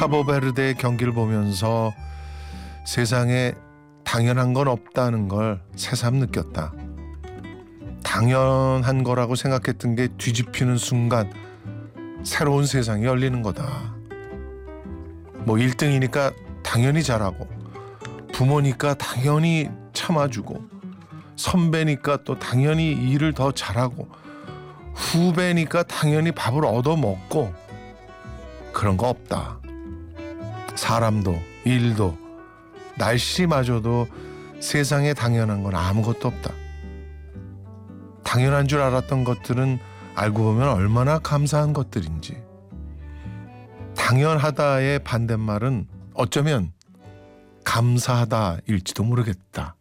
카보베르데 경기를 보면서 세상에 당연한 건 없다는 걸 새삼 느꼈다. 당연한 거라고 생각했던 게 뒤집히는 순간 새로운 세상이 열리는 거다. 뭐 1등이니까 당연히 잘하고, 부모니까 당연히 참아주고, 선배니까 또 당연히 일을 더 잘하고, 후배니까 당연히 밥을 얻어먹고, 그런 거 없다. 사람도 일도 날씨마저도 세상에 당연한 건 아무것도 없다. 당연한 줄 알았던 것들은 알고 보면 얼마나 감사한 것들인지. 당연하다의 반대말은 어쩌면 감사하다일지도 모르겠다.